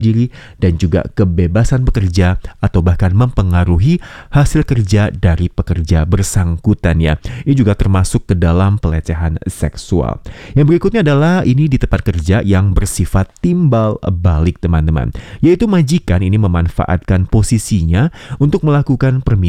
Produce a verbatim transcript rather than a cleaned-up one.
diri dan juga kebebasan bekerja atau bahkan mempengaruhi hasil kerja dari pekerja bersangkutan ya. Ini juga termasuk ke dalam pelecehan seksual. Yang berikutnya adalah ini di tempat kerja yang bersifat timbal balik teman-teman, yaitu majikan ini memanfaatkan posisinya untuk melakukan permintaan